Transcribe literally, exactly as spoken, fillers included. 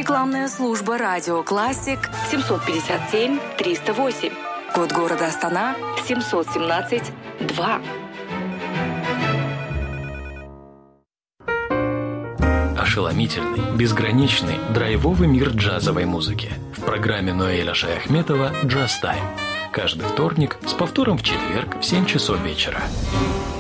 Рекламная служба «Радио Классик» семьсот пятьдесят семь триста восемь. Код города Астана семьсот семнадцать два. Ошеломительный, безграничный, драйвовый мир джазовой музыки. В программе Ноэля Шаяхметова «Джаз Тайм». Каждый вторник с повтором в четверг в семь часов вечера.